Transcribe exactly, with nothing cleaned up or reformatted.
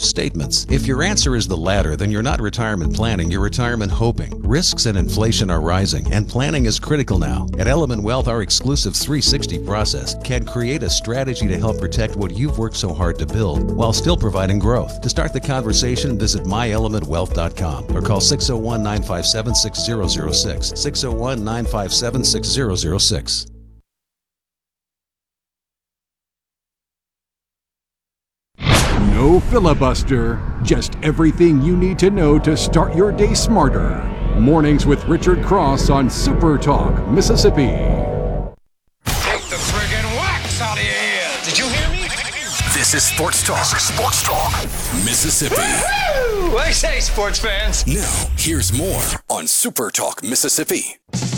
statements? If your answer is the latter, then you're not retirement planning, you're retirement hoping. Risks and inflation are rising, and planning is critical now. At Element Wealth, our exclusive three sixty process can create a strategy to help protect what you've worked so hard to build while still providing growth. To start the conversation, visit my element wealth dot com or call six oh one, nine five seven, six oh oh six, six oh one, nine five seven, six oh oh six. No filibuster, just everything you need to know to start your day smarter. Mornings with Richard Cross on Super Talk, Mississippi. Take the friggin' wax out of your ears. Did you hear me? This is Sports Talk. This is Sports Talk, Mississippi. Woo! I say, sports fans. Now, here's more on Super Talk, Mississippi.